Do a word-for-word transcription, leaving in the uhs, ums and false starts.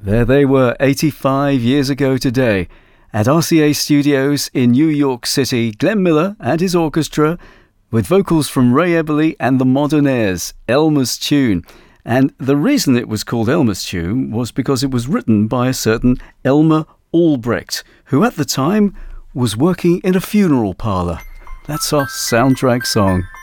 There they were, eighty-five years ago today. At R C A Studios in New York City, Glenn Miller and his orchestra, with vocals from Ray Eberle and the Modernaires, Elmer's Tune. And the reason it was called Elmer's Tune was because it was written by a certain Elmer Albrecht, who at the time was working in a funeral parlour. That's our soundtrack song.